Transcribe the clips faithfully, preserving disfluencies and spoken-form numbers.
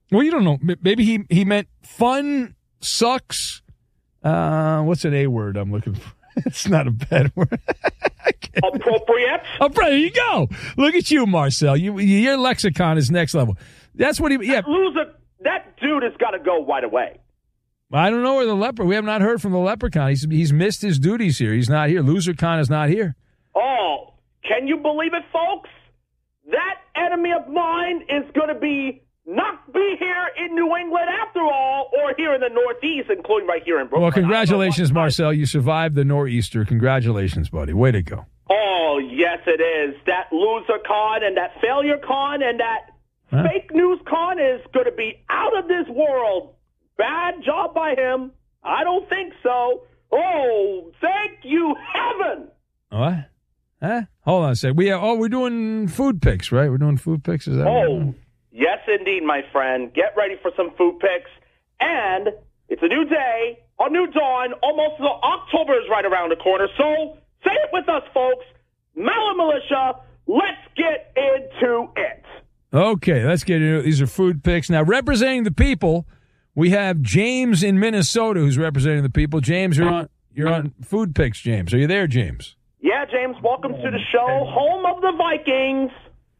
Well, you don't know. Maybe he, he meant fun sucks. Uh, what's an A word I'm looking for? It's not a bad word. Appropriate. Oh, there you go. Look at you, Marcel. You, your lexicon is next level. That's what he. Yeah. That loser. That dude has got to go right away. I don't know where the leper. We have not heard from the leprechaun. He's he's missed his duties here. He's not here. LoserCon is not here. Oh, can you believe it, folks? That enemy of mine is going to be not be here in New England after all, or here in the Northeast, including right here in Brooklyn. Well, congratulations, Marcel. You survived the Nor'easter. Congratulations, buddy. Way to go. Oh, yes, it is. That loser con and that failure con and that huh? fake news con is going to be out of this world. Bad job by him. I don't think so. Oh, thank you, heaven. What? Huh? Hold on a second. We are, oh, we're doing food picks, right? We're doing food picks. Is that Oh, yes, indeed, my friend. Get ready for some food picks. And it's a new day, a new dawn. Almost October is right around the corner. So say it with us, folks. Maller Militia, let's get into it. Okay, let's get into it. These are food picks. Now, representing the people, we have James in Minnesota who's representing the people. James, you're on you're on food picks, James. Are you there, James? Yeah, James, welcome to the show. Home of the Vikings.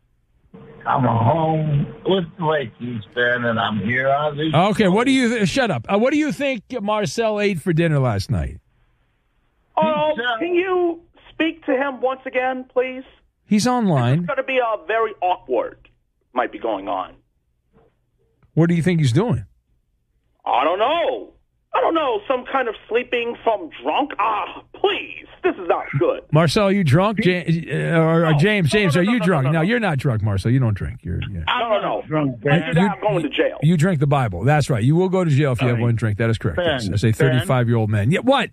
I'm home with the Vikings fan, and I'm here on the Okay, show. what do you th- shut up? Uh, what do you think Marcel ate for dinner last night? Oh, can you speak to him once again, please? He's online. It's going to be a very awkward. Might be going on. What do you think he's doing? I don't know. I don't know. Some kind of sleeping from drunk. Ah, please. This is not good. Marcel, are you drunk? James, uh, or, or No. James, James, No, no, are no, you no, drunk? no, no, no. you're not drunk, Marcel. You don't drink. You're. Yeah. No, no, no. Drunk, I Ben. do that, I'm going to jail. You drink the Bible. That's right. You will go to jail if you have Sorry. one drink. That is correct. Ben, Yes, as a thirty-five-year-old man. Yeah. What?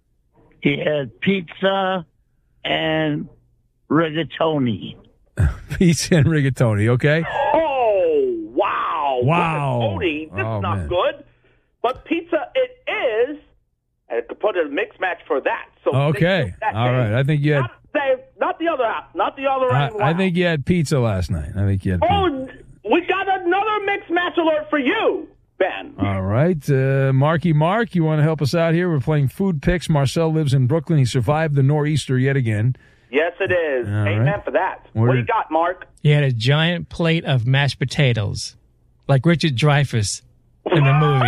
He had pizza and rigatoni. Pizza and rigatoni. Okay. Oh, wow. Wow. Rigatoni. This Oh, is not man. good. But pizza it is. And it could put a mixed match for that. So Okay. that All day. right. I think you had. Not, say, not the other half. Not the other I, end. I Wow. think you had pizza last night. I think you had. Pizza. Oh, we got another mixed match alert for you, Ben. All right. Uh, Marky Mark, you want to help us out here? We're playing food picks. Marcel lives in Brooklyn. He survived the Nor'easter yet again. Yes, it is. All Amen right. for that. What What do are- you got, Mark? He had a giant plate of mashed potatoes, like Richard Dreyfuss in the movie.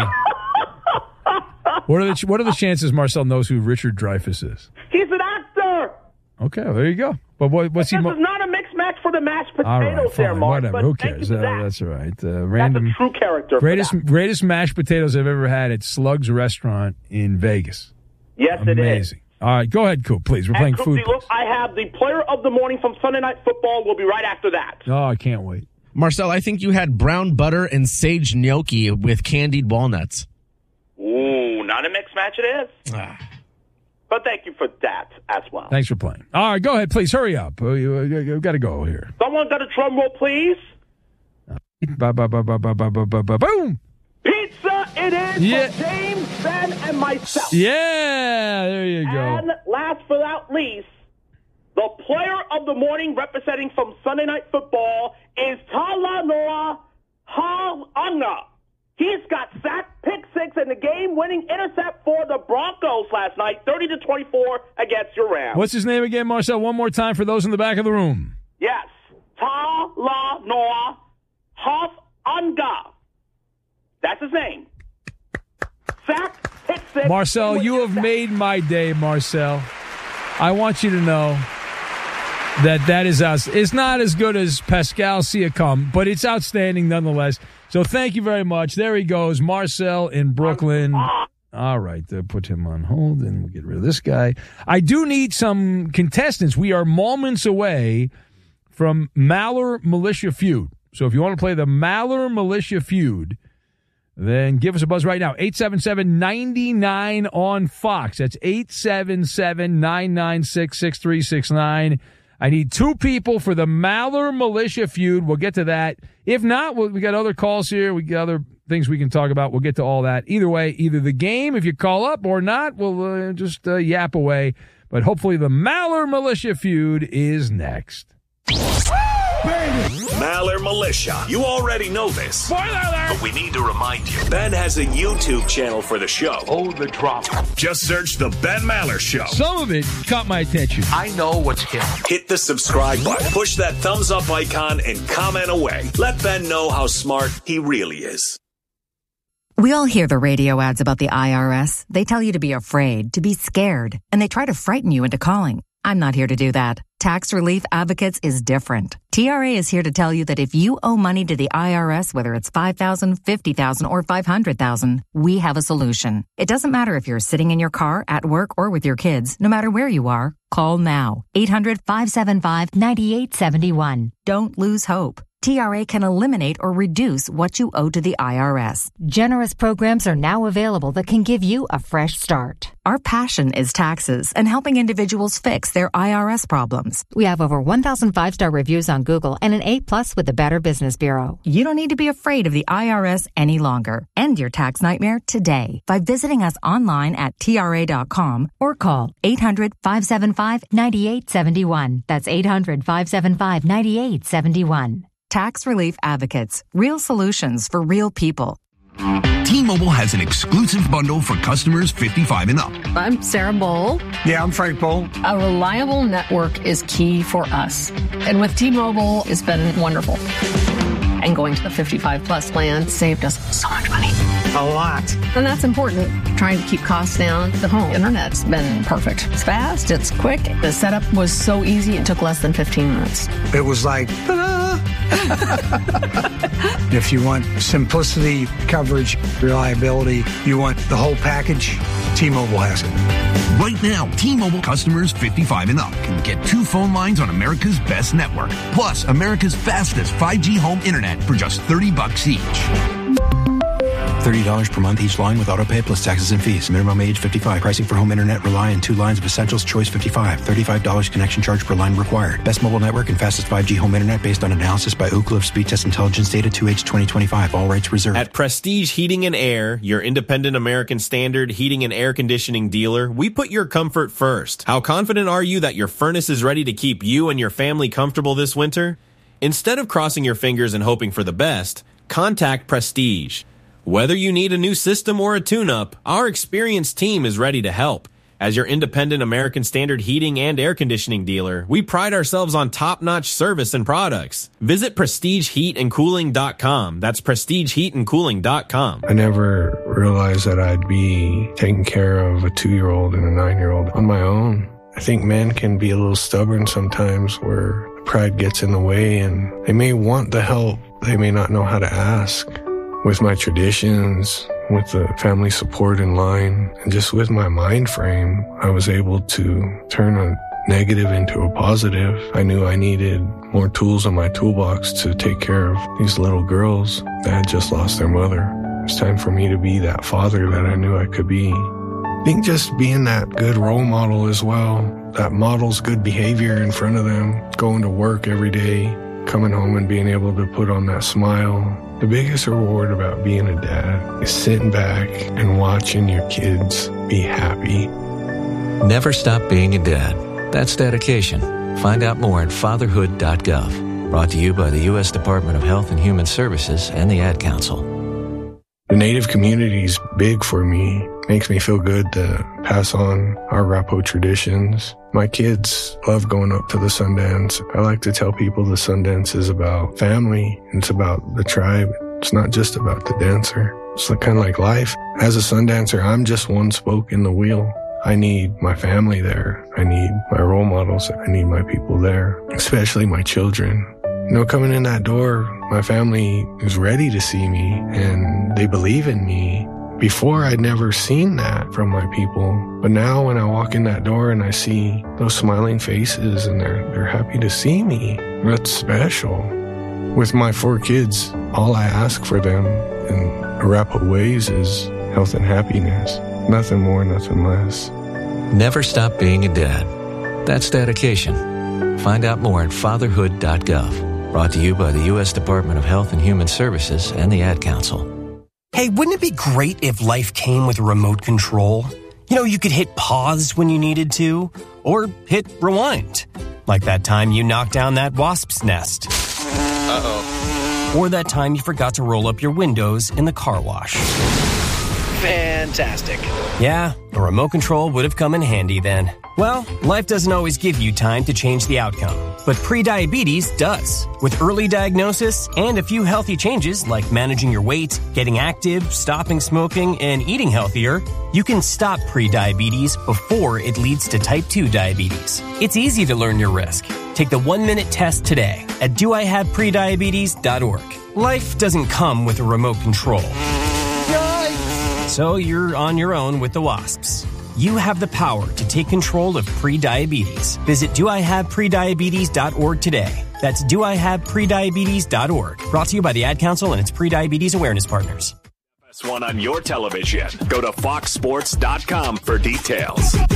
What are the What are the chances Marcel knows who Richard Dreyfuss is? He's an actor. Okay, well, there you go. But what, what's he? This Mo- is not a mixed match for the mashed potatoes all right, there, fine, Mark. whatever. But Who thank cares? you for Uh, that. that's all right. Uh, That's random. a true character. Greatest for that. greatest mashed potatoes I've ever had at Slug's Restaurant in Vegas. Yes, it is. Amazing. All right, go ahead, Coop. Please, we're playing And food. Koopsy, look, picks. I have the player of the morning from Sunday Night Football. We'll be right after that. Oh, I can't wait. Marcel, I think you had brown butter and sage gnocchi with candied walnuts. Ooh, not a mixed match it is. But thank you for that as well. Thanks for playing. All right, go ahead, please. Hurry up. Uh, you, you, you got to go here. Someone got a drum roll, please. Ba, ba, ba, ba, ba, ba, ba, ba, ba, boom. Pizza it is Yeah. for James, Ben, and myself. Yeah, there you go. And last but not least, the player of the morning representing from Sunday Night Football is Talanoa Ha'anga. He's got sack, pick six, and the game-winning intercept for the Broncos last night, thirty to twenty-four against your Rams. What's his name again, Marcel? One more time for those in the back of the room. Yes, Talanoa Ha'anga. That's his name. Sack, pick six. Marcel, game-winning you have intercept. made my day, Marcel. I want you to know that that is us. It's not as good as Pascal Siakam, but it's outstanding nonetheless. So thank you very much. There he goes, Marcel in Brooklyn. All right, uh, put him on hold, and we'll get rid of this guy. I do need some contestants. We are moments away from Maller Militia Feud. So if you want to play the Maller Militia Feud, then give us a buzz right now. eight seven seven, nine nine on Fox. That's eight seven seven, nine nine six, six three six nine. I need two people for the Maller Militia Feud. We'll get to that. If not, we'll, we got other calls here. We got other things we can talk about. We'll get to all that. Either way, either the game, if you call up, or not, we'll uh, just uh, yap away. But hopefully the Maller Militia Feud is next. Maller Militia. militia. You already know this. Spoiler alert! But we need to remind you. Ben has a YouTube channel for the show. Oh, the drama. Just search The Ben Maller Show. Some of it caught my attention. I know what's hip. Hit the subscribe button. Push that thumbs up icon and comment away. Let Ben know how smart he really is. We all hear the radio ads about the I R S. They tell you to be afraid, to be scared, and they try to frighten you into calling. I'm not here to do that. Tax Relief Advocates is different. T R A is here to tell you that if you owe money to the I R S, whether it's five thousand dollars, fifty thousand dollars, or five hundred thousand dollars, we have a solution. It doesn't matter if you're sitting in your car, at work, or with your kids. No matter where you are, call now. eight hundred, five seven five, nine eight seven one. Don't lose hope. T R A can eliminate or reduce what you owe to the I R S. Generous programs are now available that can give you a fresh start. Our passion is taxes and helping individuals fix their I R S problems. We have over one thousand five-star reviews on Google and an A plus with the Better Business Bureau. You don't need to be afraid of the I R S any longer. End your tax nightmare today by visiting us online at T R A dot com or call eight hundred, five seven five, nine eight seven one. That's eight hundred, five seven five, nine eight seven one. Tax Relief Advocates. Real solutions for real people. T-Mobile has an exclusive bundle for customers fifty-five and up. I'm Sarah Bowl. Yeah, I'm Frank Bowl. A reliable network is key for us. And with T-Mobile, it's been wonderful. And going to the fifty-five plus plan saved us so much money. A lot. And that's important. Trying to keep costs down. The home internet's been perfect. It's fast. It's quick. The setup was so easy. It took less than fifteen minutes. It was like, ta-da! If you want simplicity, coverage, reliability, you want the whole package, T-Mobile has it. Right now, T-Mobile customers fifty-five and up can get two phone lines on America's best network, plus America's fastest five G home internet for just thirty bucks each. thirty dollars per month each line with autopay plus taxes and fees. Minimum age fifty-five. Pricing for home internet rely on two lines of Essentials Choice fifty-five. thirty-five dollars connection charge per line required. Best mobile network and fastest five G home internet based on analysis by Ookla of Speed Test Intelligence data two H twenty twenty-five. All rights reserved. At Prestige Heating and Air, your independent American Standard heating and air conditioning dealer, we put your comfort first. How confident are you that your furnace is ready to keep you and your family comfortable this winter? Instead of crossing your fingers and hoping for the best, contact Prestige. Whether you need a new system or a tune-up, our experienced team is ready to help. As your independent American Standard heating and air conditioning dealer, we pride ourselves on top-notch service and products. Visit prestige heat and cooling dot com. That's prestige heat and cooling dot com. I never realized that I'd be taking care of a two-year-old and a nine-year-old on my own. I think men can be a little stubborn sometimes where pride gets in the way and they may want the help. They may not know how to ask. With my traditions, with the family support in line, and just with my mind frame, I was able to turn a negative into a positive. I knew I needed more tools in my toolbox to take care of these little girls that had just lost their mother. It's time for me to be that father that I knew I could be. I think just being that good role model as well, that models good behavior in front of them, going to work every day, coming home and being able to put on that smile. The biggest reward about being a dad is sitting back and watching your kids be happy. Never stop being a dad. That's dedication. Find out more at fatherhood dot gov. Brought to you by the U S Department of Health and Human Services and the Ad Council. The Native community is big for me. Makes me feel good to pass on our Arapaho traditions. My kids love going up to the Sundance. I like to tell people the Sundance is about family. It's about the tribe. It's not just about the dancer. It's kind of like life. As a Sundancer, I'm just one spoke in the wheel. I need my family there. I need my role models. I need my people there, especially my children. You know, coming in that door, my family is ready to see me and they believe in me. Before, I'd never seen that from my people. But now when I walk in that door and I see those smiling faces and they're, they're happy to see me, that's special. With my four kids, all I ask for them in Arapaho ways is health and happiness. Nothing more, nothing less. Never stop being a dad. That's dedication. Find out more at fatherhood dot gov. Brought to you by the U S Department of Health and Human Services and the Ad Council. Hey, wouldn't it be great if life came with a remote control? You know, you could hit pause when you needed to, or hit rewind. Like that time you knocked down that wasp's nest. Uh-oh. Or that time you forgot to roll up your windows in the car wash. Fantastic. Yeah, a remote control would have come in handy then. Well, life doesn't always give you time to change the outcome, but prediabetes does. With early diagnosis and a few healthy changes like managing your weight, getting active, stopping smoking, and eating healthier, you can stop prediabetes before it leads to type two diabetes. It's easy to learn your risk. Take the one-minute test today at do I have prediabetes dot org. Life doesn't come with a remote control. So you're on your own with the wasps. You have the power to take control of prediabetes. Visit do I have prediabetes dot org today. That's do I have prediabetes dot org. Brought to you by the Ad Council and its Prediabetes Awareness Partners. One on your television. Go to fox sports dot com for details.